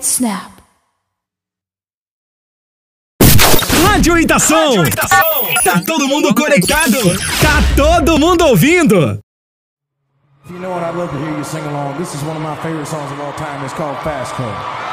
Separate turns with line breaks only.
Snap.
Rádio Itação! Tá todo mundo conectado! Tá todo mundo ouvindo!
If you know what, I'd love to hear you sing along. This is one of my favorite songs of all time. It's called Fast Car.